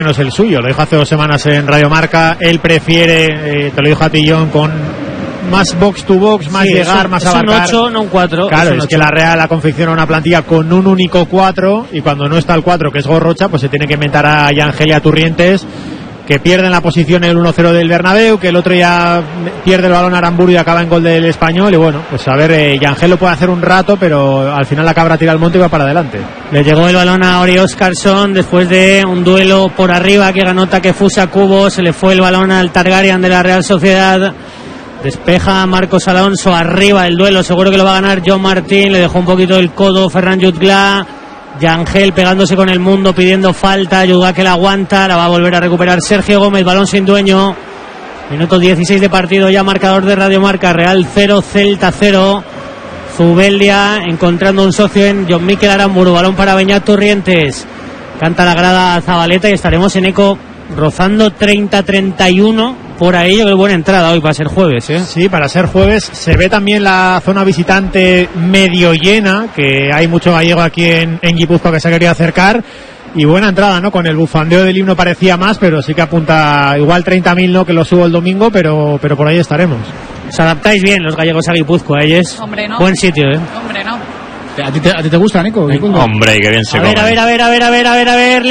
no es el suyo, lo dijo hace 2 semanas en Radio Marca. Él prefiere, te lo dijo a ti, John, con más box to box, más llegar, más abarcar. Es un 8, no un 4. Claro, es que la Real ha confeccionado una plantilla con un único 4 y cuando no está el 4, que es Gorrocha, pues se tiene que inventar a Yangel y a Turrientes, que pierden la posición en el 1-0 del Bernabéu, que el otro ya pierde el balón a Aramburu y acaba en gol del Español. Y bueno, pues a ver, Yangel lo puede hacer un rato, pero al final la cabra tira al monte y va para adelante. Le llegó el balón a Ori Óscarsson después de un duelo por arriba que ganó Takefusa Kubo. Se le fue el balón al Targaryen de la Real Sociedad. Despeja Marcos Alonso, arriba el duelo, seguro que lo va a ganar John Martín. Le dejó un poquito el codo Ferran Jutgla. Yangel pegándose con el mundo, pidiendo falta. Jutgla que la aguanta, la va a volver a recuperar Sergio Gómez, balón sin dueño. Minuto 16 de partido, ya marcador de Radio Marca. Real 0, Celta 0. Zubeldia encontrando un socio en John Mikel Aramburu, balón para Beñat Turrientes. Canta la grada Zabaleta y estaremos en eco rozando 30-31 por ahí. Yo creo que buena entrada hoy para ser jueves, ¿eh? Sí, para ser jueves. Se ve también la zona visitante medio llena, que hay mucho gallego aquí en Guipúzcoa que se ha querido acercar. Y buena entrada, ¿no? Con el bufandeo del himno parecía más, pero sí que apunta igual 30.000, ¿no? Que lo subo el domingo, pero por ahí estaremos. Os adaptáis bien los gallegos a Guipúzcoa, ellos. Hombre, no. Buen sitio, ¿eh? Hombre, no. ¿A ti te gusta, Nico? Hombre, que bien se come. A ver,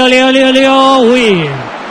lío. Uy.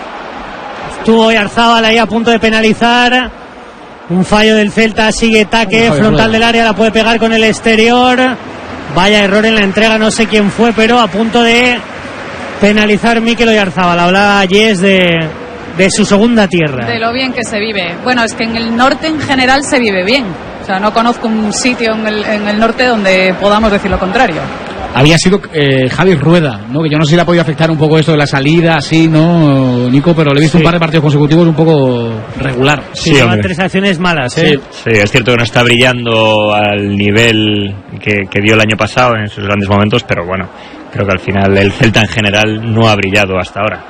Estuvo Oyarzábal ahí a punto de penalizar. Un fallo del Celta, sigue Taque, frontal del área, la puede pegar con el exterior. Vaya error en la entrega, no sé quién fue, pero a punto de penalizar Mikel Oyarzábal. Hablaba Yes de su segunda tierra. De lo bien que se vive. Bueno, es que en el norte en general se vive bien. O sea, no conozco un sitio en el norte donde podamos decir lo contrario. Había sido Javi Rueda, ¿no? Que yo no sé si le ha podido afectar un poco esto de la salida, así, ¿no, Nico? Pero le he visto un par de partidos consecutivos un poco regular. Sí, lleva 3 acciones malas, ¿eh? Sí, es cierto que no está brillando al nivel que dio el año pasado en sus grandes momentos, pero bueno, creo que al final el Celta en general no ha brillado hasta ahora.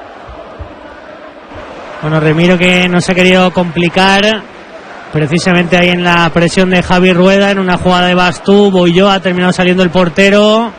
Bueno, Remiro que no se ha querido complicar precisamente ahí en la presión de Javi Rueda, en una jugada de Bastú. Boyó ha terminado saliendo el portero.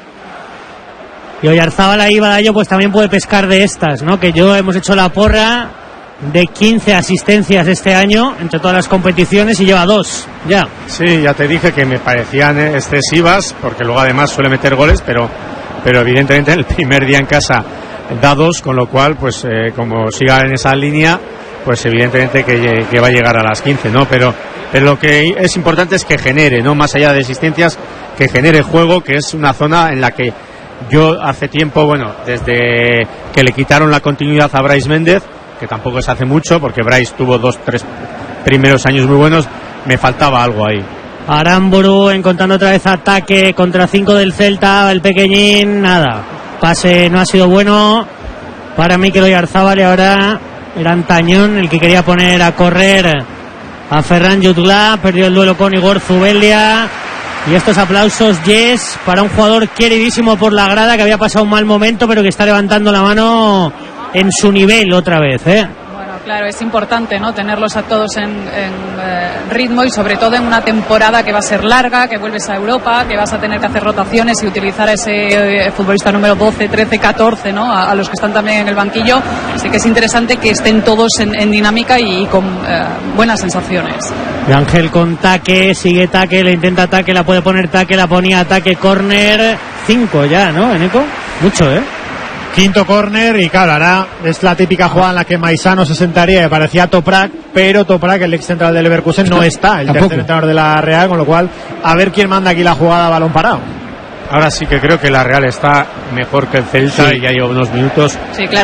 Y Oyarzábal ahí, Badallo, pues también puede pescar de estas, ¿no? Que yo hemos hecho la porra de 15 asistencias este año entre todas las competiciones y lleva 2 ya. Sí, ya te dije que me parecían excesivas, porque luego además suele meter goles, pero evidentemente el primer día en casa da 2, con lo cual, pues como siga en esa línea, pues evidentemente que va a llegar a las 15, ¿no? Pero lo que es importante es que genere, ¿no? Más allá de asistencias, que genere juego, que es una zona en la que yo hace tiempo, bueno, desde que le quitaron la continuidad a Brais Méndez, que tampoco es hace mucho, porque Brais tuvo 2-3 primeros años muy buenos, me faltaba algo ahí. Aramburu encontrando otra vez ataque contra 5 del Celta, el pequeñín, nada. Pase no ha sido bueno para Mikel Oyarzábal y ahora era Antañón el que quería poner a correr a Ferran Jutgla. Perdió el duelo con Igor Zubeldia. Y estos aplausos, Yes, para un jugador queridísimo por la grada, que había pasado un mal momento, pero que está levantando la mano en su nivel otra vez, ¿eh? Bueno, claro, es importante, ¿no? Tenerlos a todos en ritmo, y sobre todo en una temporada que va a ser larga, que vuelves a Europa, que vas a tener que hacer rotaciones y utilizar a ese futbolista número 12, 13, 14, ¿no? A los que están también en el banquillo. Así que es interesante que estén todos en dinámica y con buenas sensaciones. De Ángel con Taque, sigue Taque, le intenta Taque, la puede poner Taque, la ponía Taque, córner, 5 ya, ¿no, Eneco? Mucho, ¿eh? Quinto córner, y claro, ahora es la típica jugada en la que Maisano se sentaría, que parecía Toprak, pero Toprak, el ex central del Leverkusen, no está, el tercer entrenador de la Real, con lo cual a ver quién manda aquí la jugada a balón parado. Ahora sí que creo que la Real está mejor que el Celta, sí. Y ya lleva unos minutos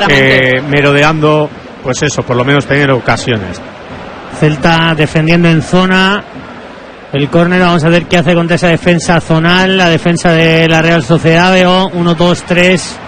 merodeando, pues eso, por lo menos tener ocasiones. Celta defendiendo en zona el córner. Vamos a ver qué hace contra esa defensa zonal, la defensa de la Real Sociedad. Veo 1, 2, 3,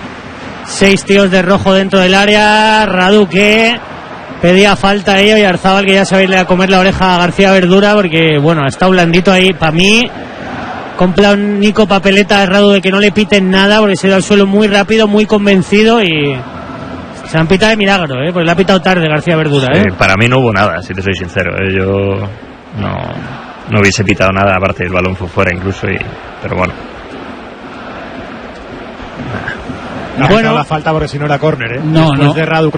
6 tíos de rojo dentro del área. Radu que pedía falta a ello, y Oyarzábal que ya se va a irle a comer la oreja a García Verdura, porque bueno, está blandito ahí. Para mí compra un Nico papeleta a Radu de que no le piten nada, porque se da al suelo muy rápido, muy convencido, y se han pitado de milagro, porque le ha pitado tarde García Verdura. Sí, para mí no hubo nada, si te soy sincero. Yo no hubiese pitado nada, aparte el balón fue fuera incluso, pero bueno. No, la falta porque si no era córner, No. De Radu